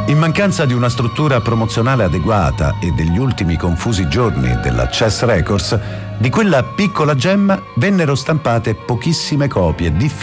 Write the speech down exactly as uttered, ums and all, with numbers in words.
In mancanza di una struttura promozionale adeguata e degli ultimi confusi giorni della Chess Records, di quella piccola gemma vennero stampate pochissime copie difficili